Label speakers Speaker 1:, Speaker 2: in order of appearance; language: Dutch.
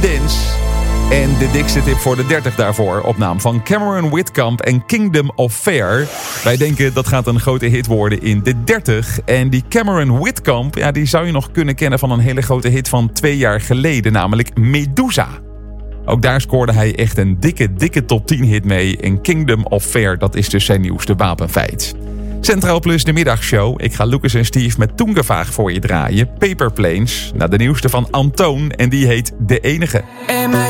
Speaker 1: Dance. En de dikste tip voor de 30 daarvoor op naam van Cameron Whitcomb en Kingdom of Fair. Wij denken dat gaat een grote hit worden in de 30. En die Cameron Whitcomb, ja, die zou je nog kunnen kennen van een hele grote hit van 2 jaar geleden, namelijk Medusa. Ook daar scoorde hij echt een dikke top 10 hit mee. En Kingdom of Fair, dat is dus zijn nieuwste wapenfeit. Centraal Plus de middagshow. Ik ga Lucas en Steve met Tungevaag voor je draaien. Paper Planes. Nou, de nieuwste van Antoon en die heet De Enige.